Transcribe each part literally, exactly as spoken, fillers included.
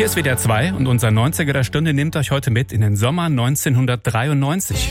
Hier ist W D R zwei und unser neunziger der Stunde nimmt euch heute mit in den Sommer neunzehnhundertdreiundneunzig.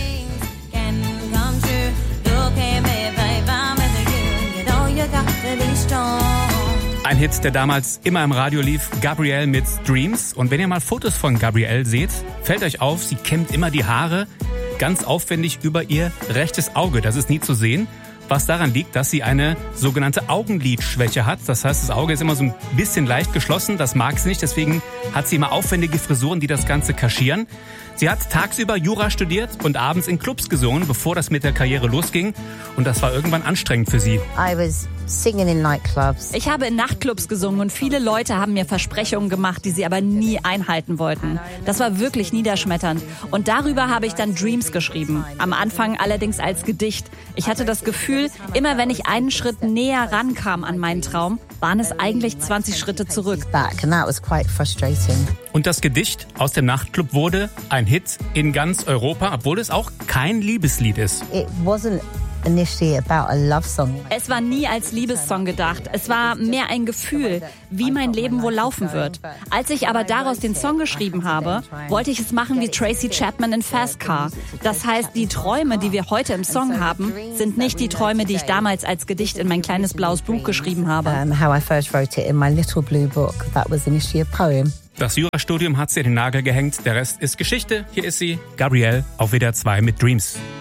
Ein Hit, der damals immer im Radio lief, Gabrielle mit Dreams. Und wenn ihr mal Fotos von Gabrielle seht, fällt euch auf, sie kämmt immer die Haare ganz aufwendig über ihr rechtes Auge. Das ist nie zu sehen, was daran liegt, dass sie eine sogenannte Augenlidschwäche hat. Das heißt, das Auge ist immer so ein bisschen leicht geschlossen, das mag sie nicht. Deswegen hat sie immer aufwendige Frisuren, die das Ganze kaschieren. Sie hat tagsüber Jura studiert und abends in Clubs gesungen, bevor das mit der Karriere losging. Und das war irgendwann anstrengend für sie. I was singing in nightclubs. Ich habe in Nachtclubs gesungen und viele Leute haben mir Versprechungen gemacht, die sie aber nie einhalten wollten. Das war wirklich niederschmetternd. Und darüber habe ich dann Dreams geschrieben. Am Anfang allerdings als Gedicht. Ich hatte das Gefühl, immer wenn ich einen Schritt näher rankam an meinen Traum, waren es eigentlich zwanzig Schritte zurück. Back, and that was quite frustrating. Und das Gedicht aus dem Nachtclub wurde ein Hit in ganz Europa, obwohl es auch kein Liebeslied ist. It wasn't initially about a love song. Es war nie als Liebessong gedacht. Es war mehr ein Gefühl, wie mein Leben wohl laufen wird. Als ich aber daraus den Song geschrieben habe, wollte ich es machen wie Tracy Chapman in Fast Car. Das heißt, die Träume, die wir heute im Song haben, sind nicht die Träume, die ich damals als Gedicht in mein kleines blaues Buch geschrieben habe. Um, how I first wrote it in my little blue book. That was initially a poem. Das Jurastudium hat sie in den Nagel gehängt, der Rest ist Geschichte. Hier ist sie, Gabrielle, auf W D R zwei mit Dreams.